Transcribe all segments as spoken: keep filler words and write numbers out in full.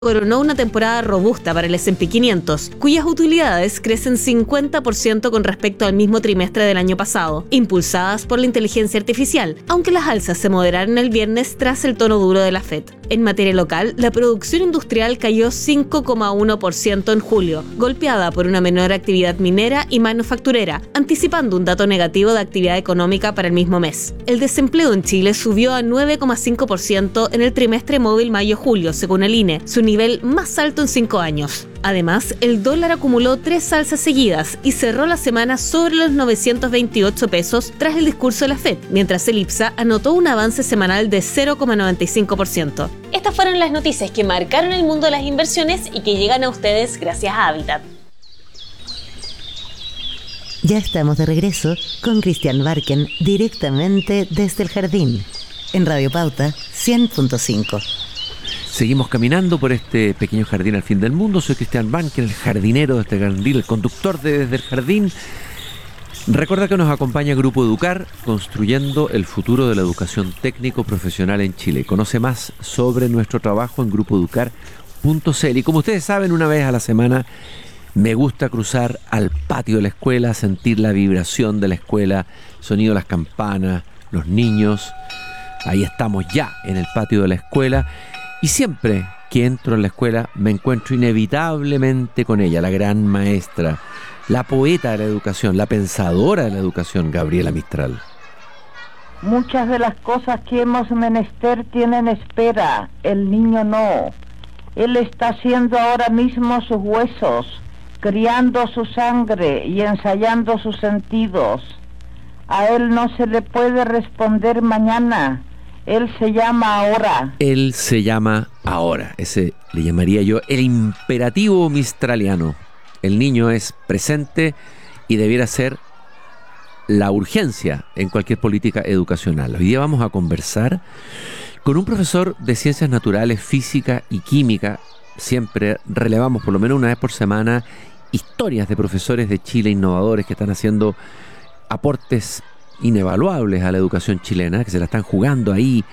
coronó una temporada robusta para el ese and pe quinientos, cuyas utilidades crecen cincuenta por ciento con respecto al mismo trimestre del año pasado, impulsadas por la inteligencia artificial, aunque las alzas se moderaron el viernes tras el tono duro de la Fed. En materia local, la producción industrial cayó cinco coma uno por ciento en julio, golpeada por una menor actividad minera y manufacturera, anticipando un dato negativo de actividad económica para el mismo mes. El desempleo en Chile subió a nueve coma cinco por ciento en el trimestre móvil mayo-julio, según el I N E, su nivel más alto en cinco años. Además, el dólar acumuló tres alzas seguidas y cerró la semana sobre los novecientos veintiocho pesos tras el discurso de la Fed, mientras el IPSA anotó un avance semanal de cero coma noventa y cinco por ciento. Estas fueron las noticias que marcaron el mundo de las inversiones y que llegan a ustedes gracias a Habitat. Ya estamos de regreso con Cristian Barken directamente desde el jardín, en Radio Pauta cien punto cinco. Seguimos caminando por este pequeño jardín al fin del mundo. Soy Cristian Barken, el jardinero de este jardín, el conductor de Desde el Jardín. Recuerda que nos acompaña Grupo Educar, construyendo el futuro de la educación técnico-profesional en Chile. Conoce más sobre nuestro trabajo en grupo educar punto c l. Y como ustedes saben, una vez a la semana me gusta cruzar al patio de la escuela, sentir la vibración de la escuela, sonido de las campanas, los niños. Ahí estamos ya en el patio de la escuela. Y siempre que entro en la escuela me encuentro inevitablemente con ella, la gran maestra, la poeta de la educación, la pensadora de la educación, Gabriela Mistral. Muchas de las cosas que hemos menester tienen espera, el niño no. Él está haciendo ahora mismo sus huesos, criando su sangre y ensayando sus sentidos. A él no se le puede responder mañana. Él se llama ahora. Él se llama ahora. Ese le llamaría yo el imperativo mistraliano. El niño es presente y debiera ser la urgencia en cualquier política educacional. Hoy día vamos a conversar con un profesor de ciencias naturales, física y química. Siempre relevamos por lo menos una vez por semana historias de profesores de Chile innovadores que están haciendo aportes inevaluables a la educación chilena, que se la están jugando ahí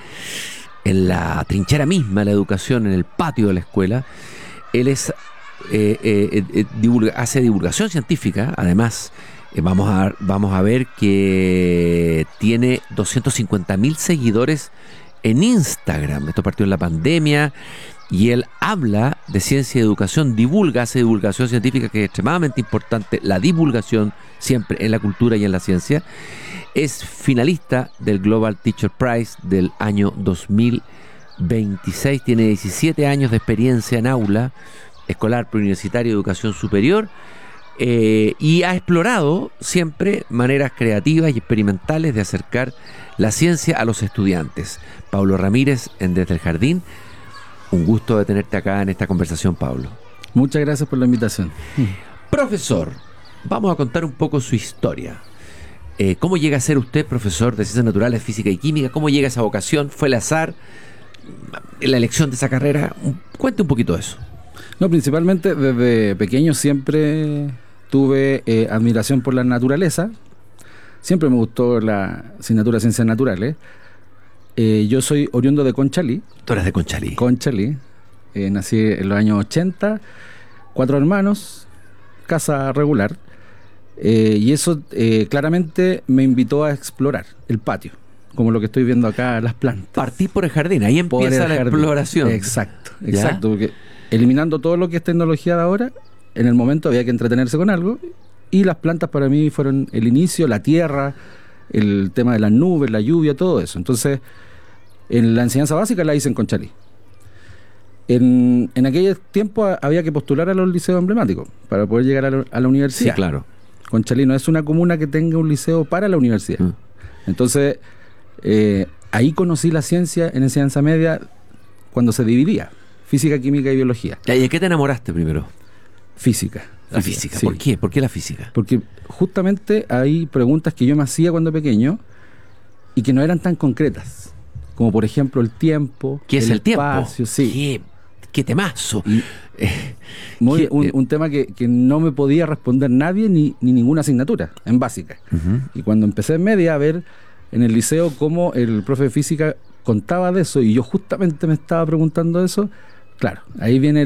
en la trinchera misma de la educación, en el patio de la escuela. Él es eh, eh, eh, divulga, hace divulgación científica, además eh, vamos, a, vamos a ver que tiene doscientos cincuenta mil seguidores en Instagram. Esto partió en la pandemia y él habla de ciencia y educación, divulga, hace divulgación científica, que es extremadamente importante, la divulgación siempre en la cultura y en la ciencia. Es finalista del Global Teacher Prize del año dos mil veintiséis, tiene diecisiete años de experiencia en aula escolar, preuniversitaria y educación superior, eh, y ha explorado siempre maneras creativas y experimentales de acercar la ciencia a los estudiantes. Pablo Ramírez en Desde el Jardín, un gusto de tenerte acá en esta conversación, Pablo. Muchas gracias por la invitación. Profesor, vamos a contar un poco su historia. Eh, ¿Cómo llega a ser usted profesor de Ciencias Naturales, Física y Química? ¿Cómo llega a esa vocación? ¿Fue el azar? ¿La elección de esa carrera? Cuente un poquito de eso. No, principalmente desde pequeño siempre tuve eh, admiración por la naturaleza. Siempre me gustó la asignatura de Ciencias Naturales. Eh, yo soy oriundo de Conchalí. Tú eres de Conchalí. Conchalí. Eh, nací en los años ochenta. Cuatro hermanos. Casa regular. Eh, y eso eh, claramente me invitó a explorar el patio, como lo que estoy viendo acá, las plantas. Partí por el jardín, ahí empieza la jardín. Exploración. Exacto, exacto, porque eliminando todo lo que es tecnología de ahora, en el momento había que entretenerse con algo, y las plantas para mí fueron el inicio, la tierra, el tema de las nubes, la lluvia, todo eso. Entonces, en la enseñanza básica la hice en Conchalí. En, en aquel tiempo había que postular a los liceos emblemáticos para poder llegar a la, a la universidad. Sí, claro. Conchalí no es una comuna que tenga un liceo para la universidad. Mm. Entonces, eh, ahí conocí la ciencia en enseñanza media cuando se dividía, física, química y biología. ¿Y de qué te enamoraste primero? Física. La física, sí. ¿Por qué? ¿Por qué la física? Porque justamente hay preguntas que yo me hacía cuando pequeño y que no eran tan concretas, como por ejemplo el tiempo. ¿Qué es el, el espacio? tiempo? Sí. ¿Qué, qué temazo? Y, eh, muy, ¿qué, un, eh, un tema que, que no me podía responder nadie ni, ni ninguna asignatura en básica. Uh-huh. Y cuando empecé en media a ver en el liceo cómo el profe de física contaba de eso y yo justamente me estaba preguntando eso, Claro, ahí viene